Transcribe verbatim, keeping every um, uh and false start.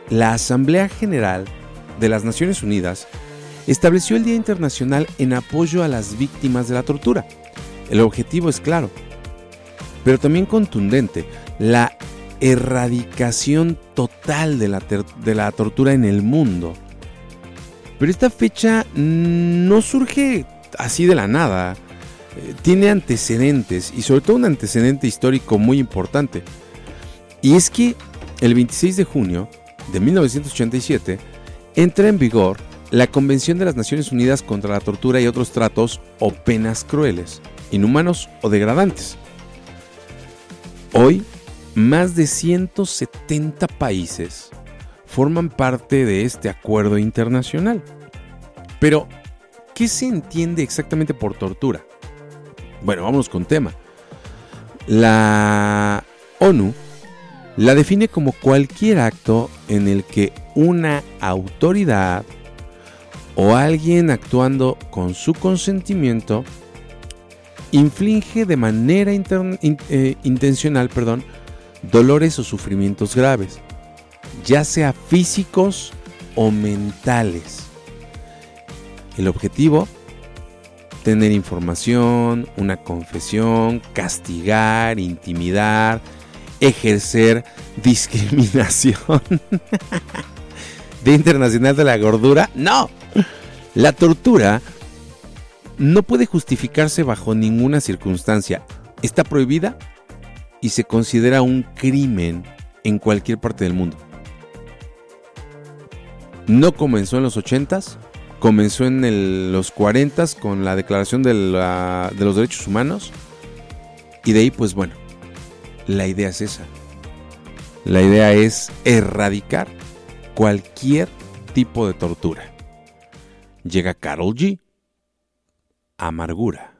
la Asamblea General de las Naciones Unidas estableció el Día Internacional en apoyo a las víctimas de la tortura. El objetivo es claro, pero también contundente: la erradicación total de la, ter- de la tortura en el mundo. Pero esta fecha no surge así de la nada. Eh, tiene antecedentes, y sobre todo un antecedente histórico muy importante. Y es que el veintiséis de junio de mil novecientos ochenta y siete entra en vigor la Convención de las Naciones Unidas contra la Tortura y otros tratos o penas crueles, inhumanos o degradantes. Hoy, más de ciento setenta países forman parte de este acuerdo internacional. Pero, ¿qué se entiende exactamente por tortura? Bueno, vamos con tema. La ONU la define como cualquier acto en el que una autoridad o alguien actuando con su consentimiento inflige de manera inter- in- eh, intencional, perdón, dolores o sufrimientos graves, ya sea físicos o mentales. El objetivo: tener información, una confesión, castigar, intimidar, ejercer discriminación. ¿Día Internacional de la Gordura? ¡No! La tortura no puede justificarse bajo ninguna circunstancia. Está prohibida y se considera un crimen en cualquier parte del mundo. No comenzó en los ochentas, comenzó en el, los cuarentas con la Declaración de, la, de los Derechos Humanos, y de ahí, pues bueno, la idea es esa. La idea es erradicar cualquier tipo de tortura. Llega Karol G. Amargura.